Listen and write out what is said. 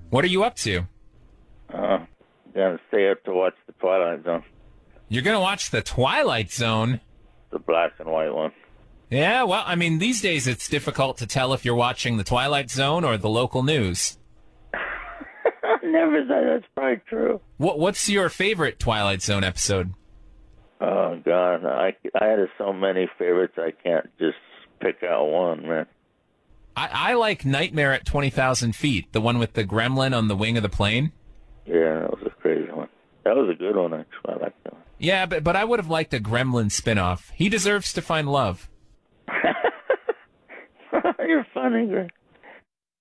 What are you up to? Gonna stay up to watch the Twilight Zone, You're going to watch The Twilight Zone? the black and white one. Yeah, well, I mean, these days it's difficult to tell if you're watching The Twilight Zone or the local news. Never said that's probably true. What's your favorite Twilight Zone episode? Oh God, I had so many favorites. I can't just pick out one, man. I like Nightmare at 20,000 Feet, the one with the gremlin on the wing of the plane. Yeah, that was a crazy one. That was a good one, actually. I like that one. Yeah, but I would have liked a gremlin spinoff. He deserves to find love. You're funny, Greg.